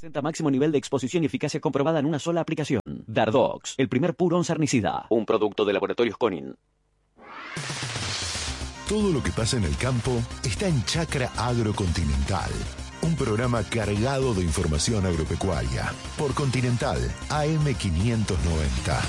Presenta máximo nivel de exposición y eficacia comprobada en una sola aplicación. Dardox, el primer purón sarnicida. Un producto de Laboratorios Conin. Todo lo que pasa en el campo está en Chacra Agrocontinental. Un programa cargado de información agropecuaria. Por Continental AM 590.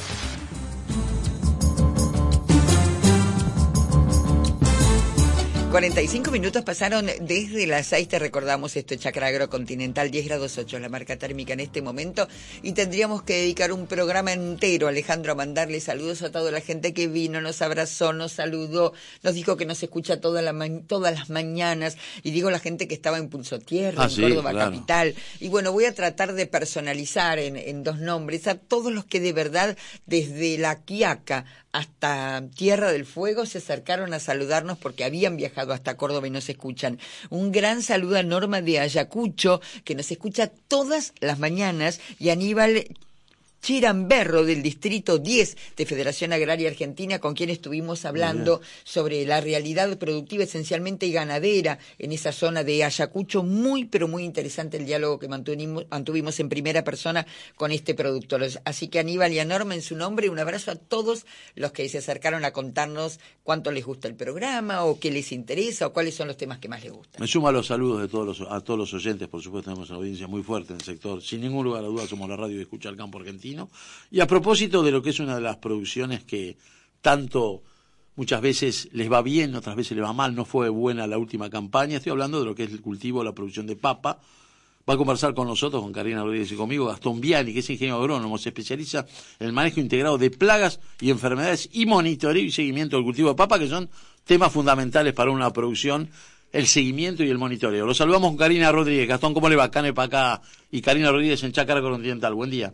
45 minutos pasaron desde las 6, te recordamos esto, Chacra Agrocontinental, 10 grados 8, la marca térmica en este momento, y tendríamos que dedicar un programa entero, Alejandro, a mandarle saludos a toda la gente que vino, nos abrazó, nos saludó, nos dijo que nos escucha todas las mañanas, y digo la gente que estaba en Pulso Tierra, en Córdoba capital, y bueno, voy a tratar de personalizar en dos nombres a todos los que de verdad, desde La Quiaca hasta Tierra del Fuego, se acercaron a saludarnos porque habían viajado hasta Córdoba y nos escuchan. Un gran saludo a Norma de Ayacucho, que nos escucha todas las mañanas, y Aníbal Chiramberro, del Distrito 10 de Federación Agraria Argentina, con quien estuvimos hablando sobre la realidad productiva esencialmente ganadera en esa zona de Ayacucho. Muy, pero muy interesante el diálogo que mantuvimos en primera persona con este productor. Así que Aníbal y a Norma, en su nombre, un abrazo a todos los que se acercaron a contarnos cuánto les gusta el programa, o qué les interesa, o cuáles son los temas que más les gustan. Me sumo a los saludos de a todos los oyentes, por supuesto tenemos una audiencia muy fuerte en el sector. Sin ningún lugar a dudas somos la radio que escucha el campo argentino. Y a propósito de lo que es una de las producciones que tanto muchas veces les va bien, otras veces les va mal, no fue buena la última campaña, estoy hablando de lo que es el cultivo, la producción de papa. Va a conversar con nosotros, con Karina Rodríguez y conmigo, Gastón Viani, que es ingeniero agrónomo, se especializa en el manejo integrado de plagas y enfermedades y monitoreo y seguimiento del cultivo de papa, que son temas fundamentales para una producción, el seguimiento y el monitoreo. Lo saludamos con Karina Rodríguez. Gastón, ¿cómo le va? Canepa acá y Karina Rodríguez en Chacra Agrocontinental. Buen día.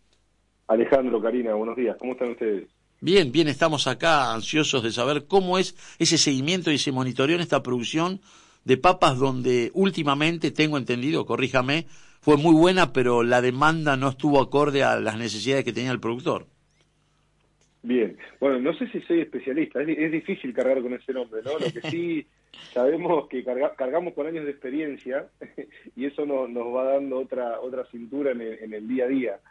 Alejandro, Karina, buenos días. ¿Cómo están ustedes? Bien, bien, estamos acá ansiosos de saber cómo es ese seguimiento y ese monitoreo en esta producción de papas, donde últimamente, tengo entendido, corríjame, fue muy buena, pero la demanda no estuvo acorde a las necesidades que tenía el productor. Bien, bueno, no sé si soy especialista, es difícil cargar con ese nombre, ¿no? Lo que sí sabemos que cargamos con años de experiencia y eso nos va dando otra cintura en el día a día.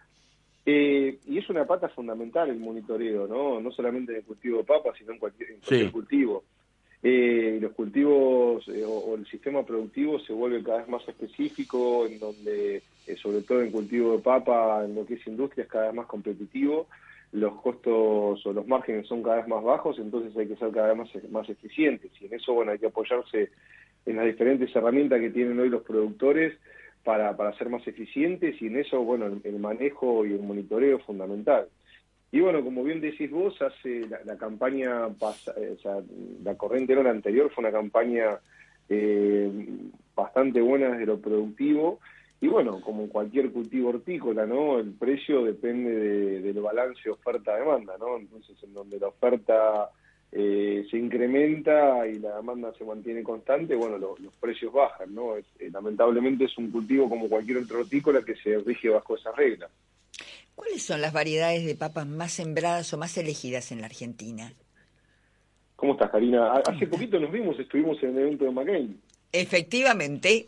Y es una pata fundamental el monitoreo, no solamente en el cultivo de papas, sino en cualquier cultivo. Los cultivos o el sistema productivo se vuelve cada vez más específico, en donde, sobre todo en cultivo de papa, en lo que es industria, es cada vez más competitivo, los costos o los márgenes son cada vez más bajos, entonces hay que ser cada vez más eficientes, y en eso, bueno, hay que apoyarse en las diferentes herramientas que tienen hoy los productores para ser más eficientes, y en eso, bueno, el manejo y el monitoreo es fundamental. Y bueno, como bien decís vos, hace la campaña, la corriente la anterior fue una campaña bastante buena desde lo productivo, y bueno, como cualquier cultivo hortícola, ¿no? El precio depende del balance oferta-demanda, ¿no? Entonces, en donde la oferta se incrementa y la demanda se mantiene constante, bueno, los precios bajan, ¿no? Lamentablemente es un cultivo como cualquier otro hortícola que se rige bajo esas reglas. ¿Cuáles son las variedades de papas más sembradas o más elegidas en la Argentina? ¿Cómo estás, Karina? Hace poquito nos vimos, estuvimos en el evento de McCain. Efectivamente.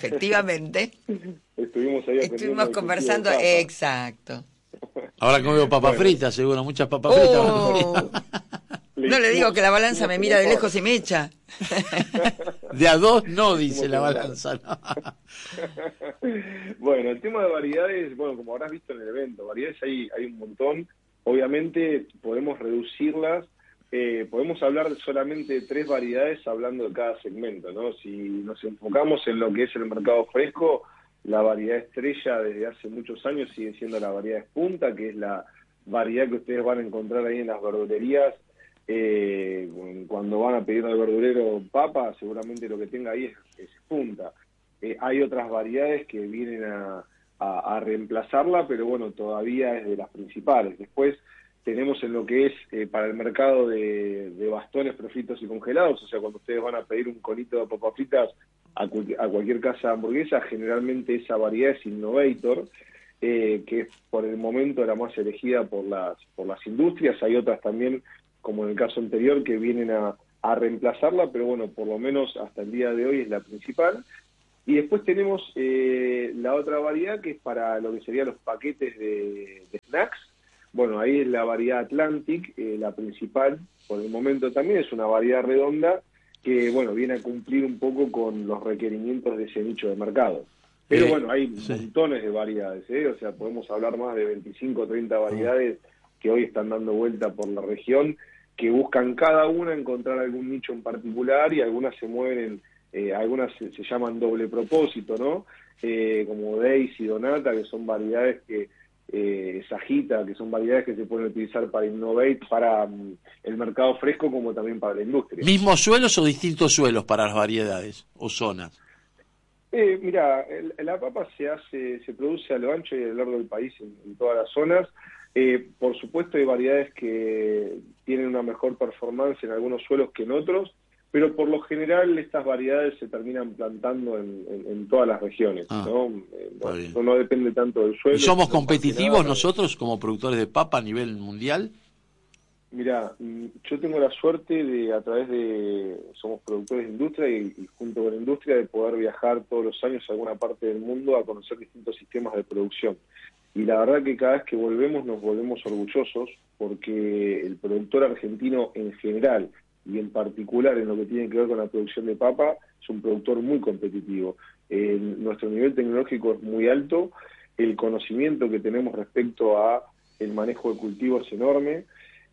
Estuvimos conversando, exacto. Ahora comió papas fritas, seguro, muchas papas fritas. No le digo que la balanza me mira de lejos y me echa. De a dos no, dice la balanza. No. Bueno, el tema de variedades, bueno, como habrás visto en el evento, variedades hay un montón. Obviamente podemos reducirlas, podemos hablar solamente de 3 variedades hablando de cada segmento, ¿no? Si nos enfocamos en lo que es el mercado fresco, la variedad estrella desde hace muchos años sigue siendo la variedad Espunta, que es la variedad que ustedes van a encontrar ahí en las verdulerías. Cuando van a pedir al verdurero papa, seguramente lo que tenga ahí es Espunta. Hay otras variedades que vienen a reemplazarla, pero bueno, todavía es de las principales. Después tenemos en lo que es para el mercado de bastones prefritos y congelados, o sea, cuando ustedes van a pedir un conito de papas fritas a cualquier casa de hamburguesa, generalmente esa variedad es Innovator, que es por el momento la más elegida por las industrias. Hay otras también, como en el caso anterior, que vienen a reemplazarla, pero bueno, por lo menos hasta el día de hoy es la principal. Y después tenemos la otra variedad que es para lo que serían los paquetes de snacks. Bueno, ahí es la variedad Atlantic, la principal por el momento también, es una variedad redonda que, bueno, viene a cumplir un poco con los requerimientos de ese nicho de mercado. Pero bueno, hay montones de variedades, o sea, podemos hablar más de 25 o 30 variedades que hoy están dando vuelta por la región, que buscan cada una encontrar algún nicho en particular, y algunas se mueven algunas se llaman doble propósito, ¿no? Como Daisy, Donata, que son variedades que Sajita, que son variedades que se pueden utilizar para innovate, para el mercado fresco, como también para la industria. ¿Mismos suelos o distintos suelos para las variedades o zonas? Mira, la papa se produce a lo ancho y a lo largo del país, en todas las zonas. Por supuesto hay variedades que tienen una mejor performance en algunos suelos que en otros, pero por lo general estas variedades se terminan plantando en todas las regiones, ¿no? No depende tanto del suelo. ¿Y somos competitivos nosotros como productores de papa a nivel mundial? Mira, yo tengo la suerte de, a través de, somos productores de industria y junto con la industria, de poder viajar todos los años a alguna parte del mundo a conocer distintos sistemas de producción. Y la verdad que cada vez que volvemos nos volvemos orgullosos, porque el productor argentino en general, y en particular en lo que tiene que ver con la producción de papa, es un productor muy competitivo. Nuestro nivel tecnológico es muy alto, el conocimiento que tenemos respecto a el manejo de cultivos es enorme.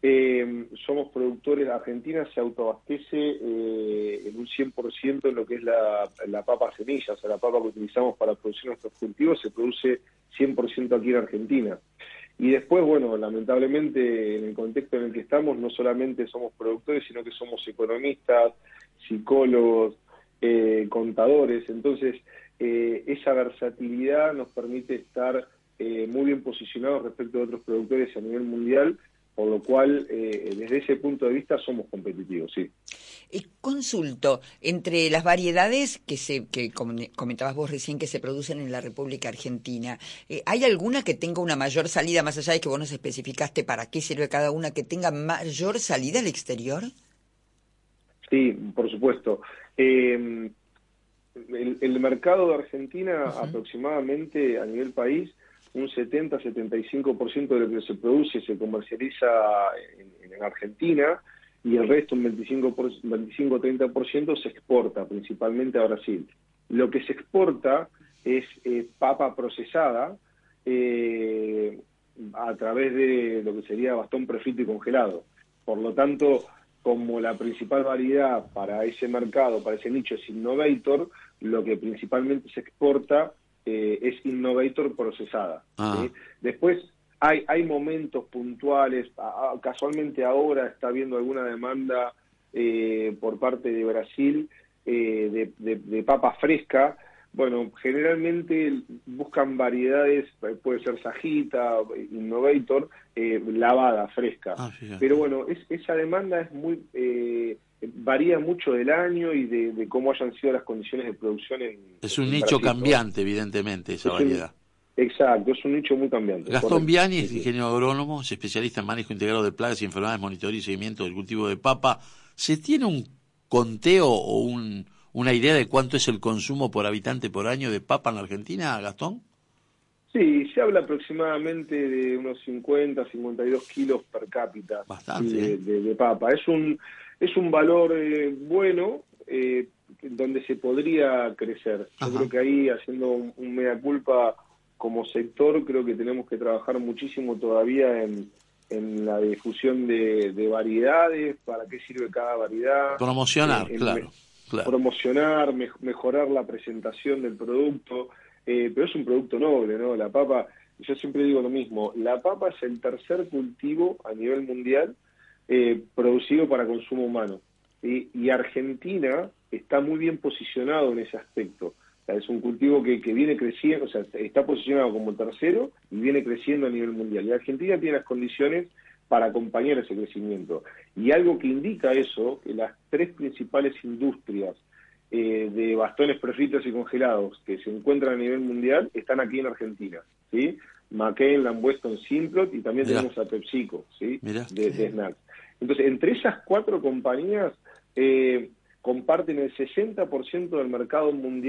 Somos productores, Argentina se autoabastece en un 100% en lo que es la papa semilla, o sea, la papa que utilizamos para producir nuestros cultivos se produce 100% aquí en Argentina. Y después, bueno, lamentablemente en el contexto en el que estamos, no solamente somos productores, sino que somos economistas, psicólogos, contadores. Entonces, esa versatilidad nos permite estar muy bien posicionados respecto a otros productores a nivel mundial, por lo cual, desde ese punto de vista, somos competitivos, sí. Consulto, entre las variedades que comentabas vos recién que se producen en la República Argentina, ¿hay alguna que tenga una mayor salida, más allá de que vos nos especificaste para qué sirve cada una, que tenga mayor salida al exterior? Sí, por supuesto. El mercado de Argentina, aproximadamente a nivel país, un 70-75% de lo que se produce se comercializa en Argentina, y el resto, un 25-30%, se exporta, principalmente a Brasil. Lo que se exporta es papa procesada a través de lo que sería bastón prefrito y congelado. Por lo tanto, como la principal variedad para ese mercado, para ese nicho, es Innovator, lo que principalmente se exporta es Innovator procesada. ¿Sí? Después hay momentos puntuales, casualmente ahora está habiendo alguna demanda por parte de Brasil de papa fresca. Bueno, generalmente buscan variedades, puede ser Sajita, Innovator, lavada, fresca. Pero bueno, esa demanda es muy varía mucho del año y de cómo hayan sido las condiciones de producción Es un nicho Brasil, cambiante, ¿no? Evidentemente, esa variedad. Exacto, es un nicho muy cambiante. Gastón Viani es ingeniero agrónomo, es especialista en manejo integrado de plagas y enfermedades, monitoreo y seguimiento del cultivo de papa. ¿Se tiene un conteo o una idea de cuánto es el consumo por habitante por año de papa en la Argentina, Gastón? Sí, se habla aproximadamente de unos 50-52 kilos per cápita. Bastante, de papa. Es un valor bueno, donde se podría crecer. Yo creo que ahí, haciendo un mea culpa como sector, creo que tenemos que trabajar muchísimo todavía en la difusión de variedades, para qué sirve cada variedad. Promocionar, claro. Promocionar, mejorar la presentación del producto, pero es un producto noble, ¿no? La papa, yo siempre digo lo mismo, la papa es el tercer cultivo a nivel mundial producido para consumo humano. Y Argentina está muy bien posicionado en ese aspecto. O sea, es un cultivo que viene creciendo, o sea, está posicionado como el tercero y viene creciendo a nivel mundial. Y Argentina tiene las condiciones para acompañar ese crecimiento. Y algo que indica eso, que las tres principales industrias de bastones prefritos y congelados que se encuentran a nivel mundial están aquí en Argentina, ¿sí? McCain, Lamb Weston, Simplot, y también tenemos a PepsiCo, ¿sí? De snacks. Entonces, entre esas cuatro compañías comparten el 60% del mercado mundial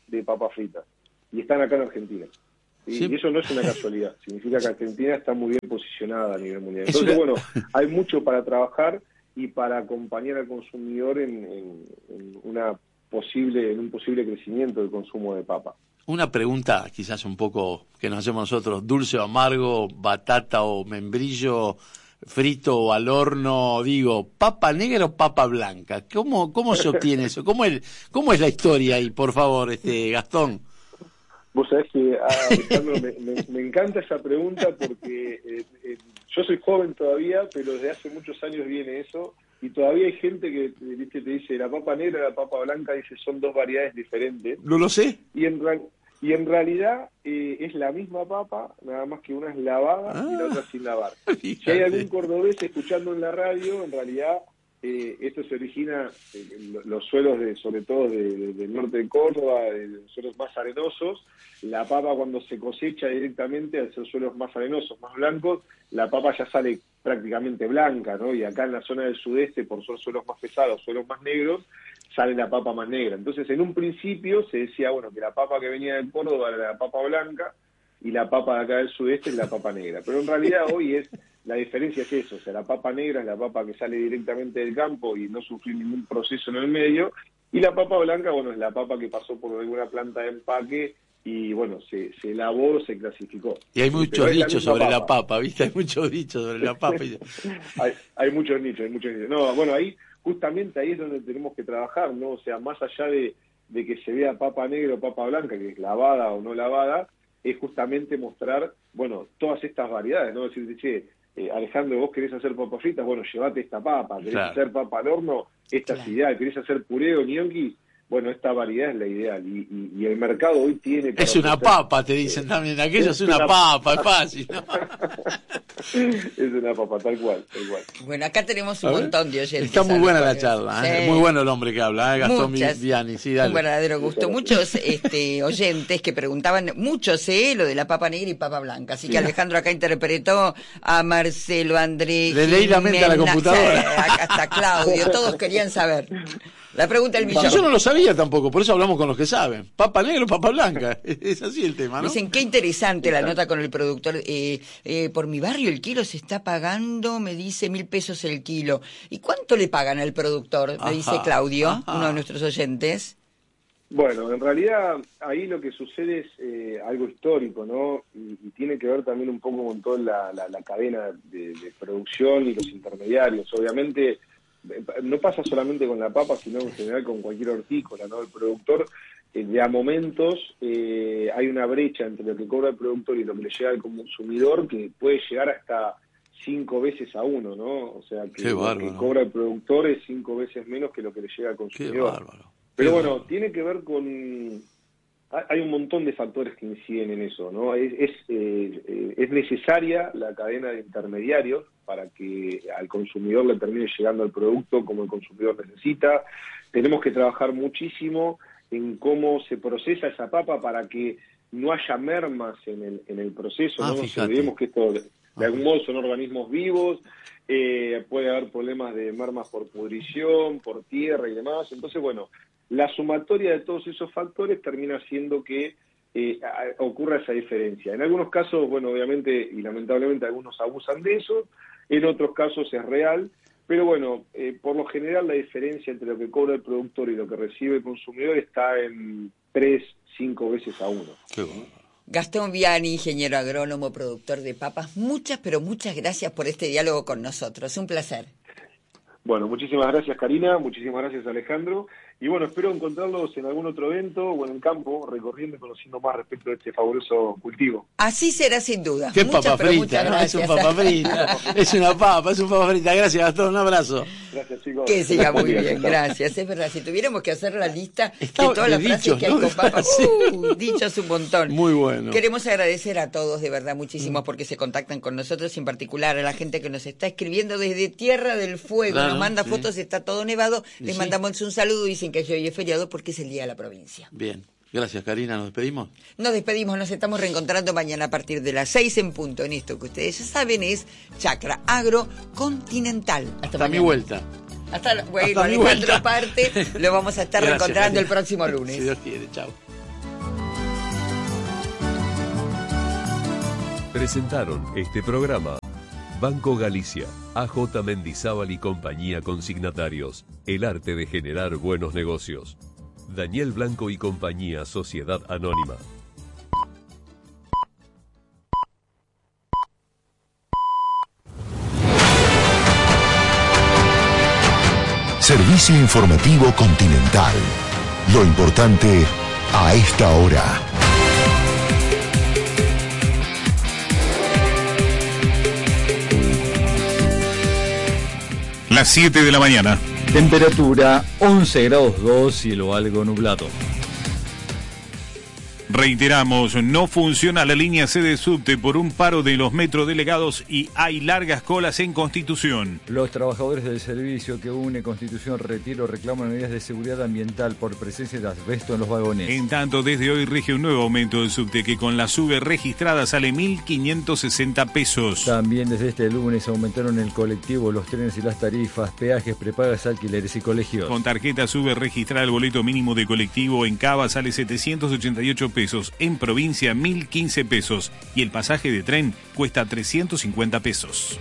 de papas fritas. Y están acá en Argentina. Sí. Y eso no es una casualidad. Significa que Argentina está muy bien posicionada a nivel mundial. Entonces, bueno, hay mucho para trabajar y para acompañar al consumidor en un posible crecimiento del consumo de papa. Una pregunta quizás un poco que nos hacemos nosotros: dulce o amargo, batata o membrillo, frito o al horno, digo, papa negra o papa blanca. ¿Cómo se obtiene eso? ¿Cómo es la historia ahí, por favor, Gastón? Vos sabés que, Alejandro, me encanta esa pregunta porque yo soy joven todavía, pero desde hace muchos años viene eso, y todavía hay gente que te dice la papa negra y la papa blanca, dice son dos variedades diferentes. No lo sé. Y en realidad es la misma papa, nada más que una es lavada y la otra sin lavar. Fíjate. Si hay algún cordobés escuchando en la radio, en realidad esto se origina los suelos sobre todo del norte de Córdoba, de suelos más arenosos. La papa, cuando se cosecha directamente, al ser suelos más arenosos, más blancos, la papa ya sale prácticamente blanca, ¿no? Y acá en la zona del sudeste, por ser suelos más pesados, suelos más negros, sale la papa más negra. Entonces, en un principio se decía, bueno, que la papa que venía de Córdoba era la papa blanca y la papa de acá del sudeste es la papa negra. Pero en realidad hoy la diferencia es eso, o sea, la papa negra es la papa que sale directamente del campo y no sufrió ningún proceso en el medio, y la papa blanca, bueno, es la papa que pasó por alguna planta de empaque y, bueno, se elaboró, se clasificó. Y hay muchos dichos sobre la papa, ¿viste? Hay muchos dichos sobre la papa. hay muchos nichos, No, bueno, justamente ahí es donde tenemos que trabajar, ¿no? O sea, más allá de que se vea papa negra o papa blanca, que es lavada o no lavada, es justamente mostrar, bueno, todas estas variedades, ¿no? Decir, che, Alejandro, vos querés hacer papas fritas, bueno, llevate esta papa. ¿Querés hacer papa al horno? Esta es ideal. ¿Querés hacer puré o gnocchi? Bueno, esta variedad es la ideal. Y el mercado hoy tiene... Es una papa, te dicen también. Aquello es una papa, es fácil, ¿no? Es una papa, tal cual. Bueno, acá tenemos un montón de oyentes. Está muy buena la charla, ¿eh? Sí. Muy bueno el hombre que habla, Gastón Viani. Sí, dale. Un verdadero gusto. Muchos oyentes que preguntaban, mucho sé lo de la papa negra y papa blanca. Así que Alejandro acá interpretó a Marcelo, Andrés. Le leí la mente a la computadora. Acá está Claudio, todos querían saber. La pregunta del millón. Yo no lo sabía tampoco, por eso hablamos con los que saben. Papa negra o papa blanca. Es así el tema, ¿no? Dicen, qué interesante la nota con el productor. Por mi barrio el kilo se está pagando, me dice, 1.000 pesos el kilo. ¿Y cuánto le pagan al productor? Me dice Claudio, uno de nuestros oyentes. Bueno, en realidad ahí lo que sucede es algo histórico, ¿no? Y tiene que ver también un poco con toda la cadena de producción y los intermediarios. Obviamente no pasa solamente con la papa, sino en general con cualquier hortícola, ¿no? El productor, de a momentos, hay una brecha entre lo que cobra el productor y lo que le llega al consumidor que puede llegar hasta 5 veces a 1, ¿no? O sea, que lo que cobra el productor es 5 veces menos que lo que le llega al consumidor. Qué bárbaro. Pero bueno, tiene que ver con... Hay un montón de factores que inciden en eso, ¿no? Es necesaria la cadena de intermediarios para que al consumidor le termine llegando el producto como el consumidor necesita. Tenemos que trabajar muchísimo en cómo se procesa esa papa para que no haya mermas en el proceso, ¿no? Nos olvidemos que esto de algún modo son organismos vivos, puede haber problemas de mermas por pudrición, por tierra y demás. Entonces, bueno, la sumatoria de todos esos factores termina haciendo que ocurra esa diferencia. En algunos casos, bueno, obviamente y lamentablemente algunos abusan de eso, en otros casos es real, pero bueno, por lo general la diferencia entre lo que cobra el productor y lo que recibe el consumidor está en 3-5 veces a 1. Qué bueno. Gastón Viani, ingeniero agrónomo, productor de papas, muchas gracias por este diálogo con nosotros. Un placer. Bueno, muchísimas gracias, Karina, muchísimas gracias, Alejandro. Y bueno, espero encontrarlos en algún otro evento o en el campo, recorriendo y conociendo más respecto de este fabuloso cultivo. Así será sin duda. Qué papa frita, ¿no? Es un papa frita, es una papa, es un papa frita. Gracias, Gastón, un abrazo. Gracias, chicos. Que siga muy bien, gracias. Es verdad, si tuviéramos que hacer la lista de todas las frases que hay con papas, dichos un montón. Muy bueno. Queremos agradecer a todos, de verdad, muchísimos, porque se contactan con nosotros, en particular a la gente que nos está escribiendo desde Tierra del Fuego. Claro, nos manda fotos, está todo nevado. Les mandamos un saludo, dicen que hoy es feriado porque es el Día de la Provincia. Bien. Gracias, Karina. ¿Nos despedimos? Nos despedimos, nos estamos reencontrando mañana a partir de las 6 en punto en esto que ustedes ya saben es Chacra Agro Continental. Hasta mi vuelta. Hasta Alejandro parte, lo vamos a estar reencontrando el próximo lunes. Si Dios quiere, chao. Presentaron este programa Banco Galicia, AJ Mendizábal y compañía consignatarios. El arte de generar buenos negocios. Daniel Blanco y compañía, Sociedad Anónima. Servicio informativo Continental. Lo importante a esta hora. Las 7 de la mañana. Temperatura 11 grados 2, cielo algo nublado. Reiteramos, no funciona la línea C de subte por un paro de los metrodelegados y hay largas colas en Constitución. Los trabajadores del servicio que une Constitución Retiro reclaman medidas de seguridad ambiental por presencia de asbesto en los vagones. En tanto, desde hoy rige un nuevo aumento del subte que con la sube registrada sale 1.560 pesos. También desde este lunes aumentaron el colectivo, los trenes y las tarifas, peajes, prepagas, alquileres y colegios. Con tarjeta sube registrada el boleto mínimo de colectivo en Cava sale 788 pesos, en provincia 1.015 pesos y el pasaje de tren cuesta 350 pesos.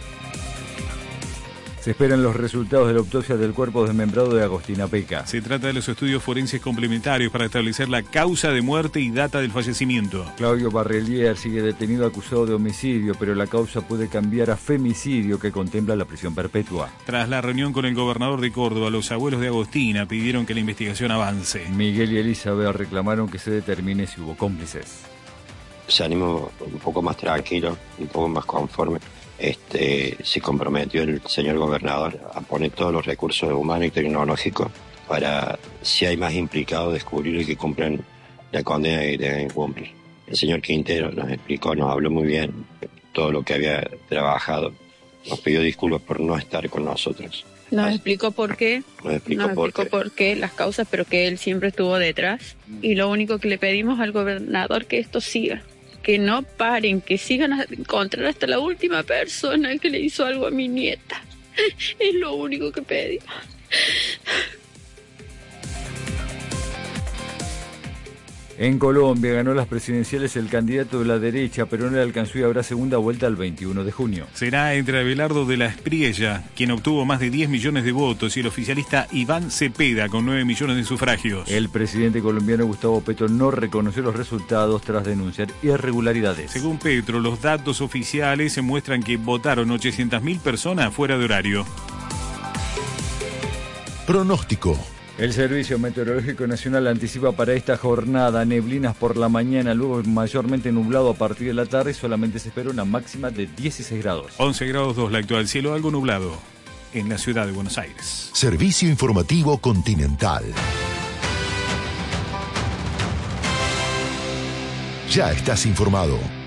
Se esperan los resultados de la autopsia del cuerpo desmembrado de Agostina Peca. Se trata de los estudios forenses complementarios para establecer la causa de muerte y data del fallecimiento. Claudio Barrelier sigue detenido acusado de homicidio, pero la causa puede cambiar a femicidio, que contempla la prisión perpetua. Tras la reunión con el gobernador de Córdoba, los abuelos de Agostina pidieron que la investigación avance. Miguel y Elizabeth reclamaron que se determine si hubo cómplices. Se animó un poco más tranquilo, un poco más conforme. Se comprometió el señor gobernador a poner todos los recursos humanos y tecnológicos para, si hay más implicados, descubrir y que cumplan la condena que deben cumplir. El señor Quintero nos explicó, nos habló muy bien todo lo que había trabajado. Nos pidió disculpas por no estar con nosotros. Nos explicó por qué. Nos explicó por qué las causas, pero que él siempre estuvo detrás. Y lo único que le pedimos al gobernador que esto siga. Que no paren, que sigan a encontrar hasta la última persona que le hizo algo a mi nieta. Es lo único que pedimos. En Colombia ganó las presidenciales el candidato de la derecha, pero no le alcanzó y habrá segunda vuelta el 21 de junio. Será entre Abelardo de la Espriella, quien obtuvo más de 10 millones de votos, y el oficialista Iván Cepeda, con 9 millones de sufragios. El presidente colombiano Gustavo Petro no reconoció los resultados tras denunciar irregularidades. Según Petro, los datos oficiales se muestran que votaron 800.000 personas fuera de horario. Pronóstico. El Servicio Meteorológico Nacional anticipa para esta jornada neblinas por la mañana, luego mayormente nublado a partir de la tarde y solamente se espera una máxima de 16 grados. 11 grados 2 la actual, cielo algo nublado en la ciudad de Buenos Aires. Servicio informativo Continental. Ya estás informado.